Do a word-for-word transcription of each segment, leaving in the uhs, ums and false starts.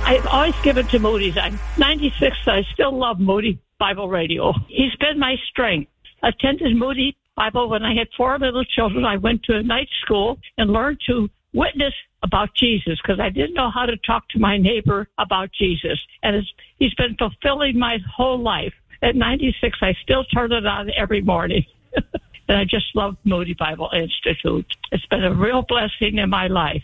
I've always given to Moody's. I'm ninety-six, so I still love Moody Bible Radio. He's been my strength. I attended Moody Bible when I had four little children. I went to a night school and learned to witness about Jesus because I didn't know how to talk to my neighbor about Jesus. And it's, he's been fulfilling my whole life. At ninety-six, I still turn it on every morning. And I just love Moody Bible Institute. It's been a real blessing in my life.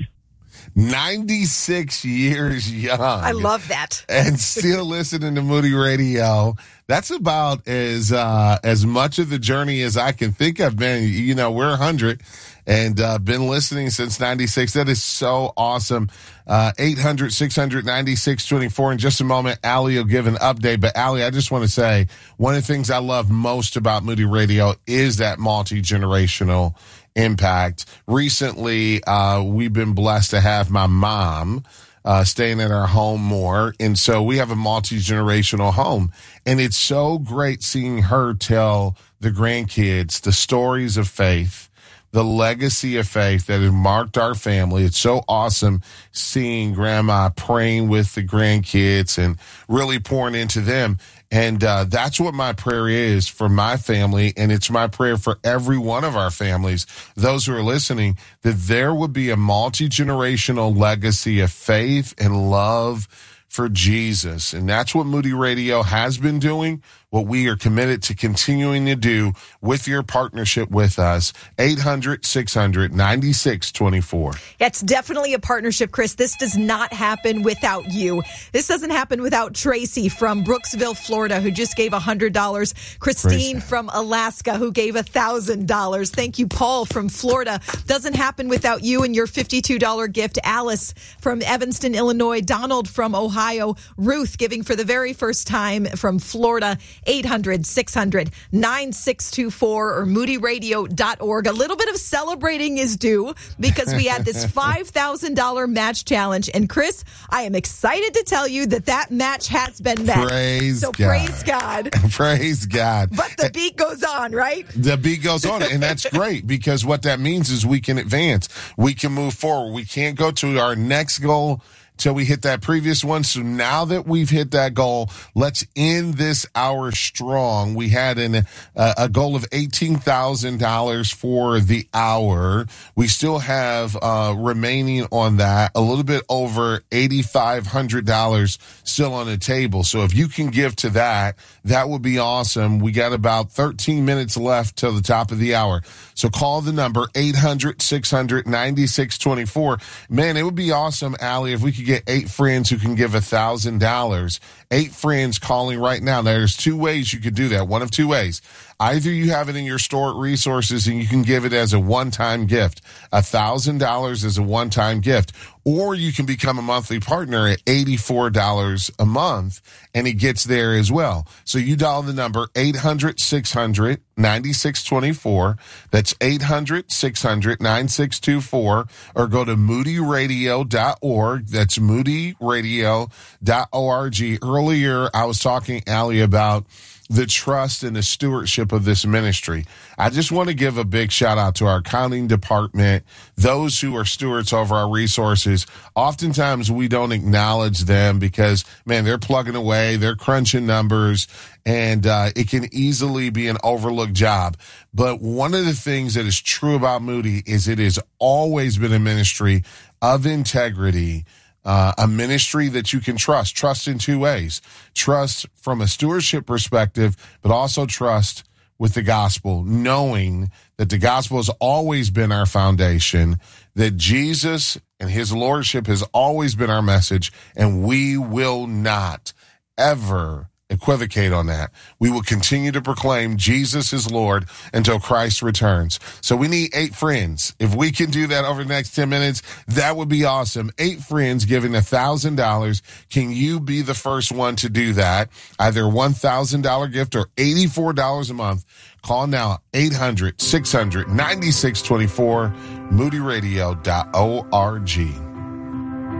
ninety-six years young. I love that. And still listening to Moody Radio. That's about as uh, as much of the journey as I can think I've been. You know, we're one hundred and uh, been listening since ninety-six. That is so awesome. Uh, eight hundred, six hundred, ninety-six twenty-four. In just a moment, Allie will give an update. But, Allie, I just want to say one of the things I love most about Moody Radio is that multi-generational impact. Recently, uh, we've been blessed to have my mom uh, staying at our home more. And so we have a multi-generational home. And it's so great seeing her tell the grandkids the stories of faith, the legacy of faith that has marked our family. It's so awesome seeing Grandma praying with the grandkids and really pouring into them. And uh, that's what my prayer is for my family, and it's my prayer for every one of our families, those who are listening, that there would be a multi-generational legacy of faith and love for Jesus. And that's what Moody Radio has been doing, what we are committed to continuing to do with your partnership with us. eight hundred, six hundred, ninety-six twenty-four. It's definitely a partnership, Chris. This does not happen without you. This doesn't happen without Tracy from Brooksville, Florida, who just gave one hundred dollars. Christine from Alaska, who gave one thousand dollars. Thank you, Paul from Florida. Doesn't happen without you and your fifty-two dollars gift. Alice from Evanston, Illinois. Donald from Ohio. Ruth giving for the very first time from Florida. eight hundred, six hundred, ninety-six twenty-four or moody radio dot org. A little bit of celebrating is due because we had this five thousand dollars match challenge. And Chris, I am excited to tell you that that match has been met. Praise so God. praise God. Praise God. But the beat goes on, right? The beat goes on, and that's great because what that means is we can advance. We can move forward. We can't go to our next goal till we hit that previous one. So now that we've hit that goal, let's end this hour strong. We had an, uh, a goal of eighteen thousand dollars for the hour. We still have uh, remaining on that a little bit over eight thousand five hundred dollars still on the table. So if you can give to that, that would be awesome. We got about thirteen minutes left till the top of the hour. So call the number eight hundred, six hundred, ninety-six twenty-four. Man, it would be awesome, Allie, if we could get eight friends who can give one thousand dollars. Eight friends calling right now. Now, there's two ways you could do that. One of two ways. Either you have it in your stored resources and you can give it as a one-time gift. one thousand dollars is a one-time gift. Or you can become a monthly partner at eighty-four dollars a month, and it gets there as well. So you dial the number eight hundred, six hundred, ninety-six twenty-four. That's eight hundred, six hundred, ninety-six twenty-four. Or go to moody radio dot org. That's moody radio dot org. Earlier, I was talking, Allie, about the trust and the stewardship of this ministry. I just want to give a big shout out to our accounting department, those who are stewards over our resources. Oftentimes we don't acknowledge them because, man, they're plugging away, they're crunching numbers, and uh, it can easily be an overlooked job. But one of the things that is true about Moody is it has always been a ministry of integrity, Uh, a ministry that you can trust. Trust in two ways. Trust from a stewardship perspective, but also trust with the gospel, knowing that the gospel has always been our foundation, that Jesus and his lordship has always been our message, and we will not ever equivocate on that. We will continue to proclaim Jesus is Lord until Christ returns. So we need eight friends. If we can do that over the next ten minutes, that would be awesome. Eight friends giving one thousand dollars. Can you be the first one to do that? Either a one thousand dollars gift or eighty-four dollars a month. Call now, eight hundred, six hundred, ninety-six twenty-four, moody radio dot org.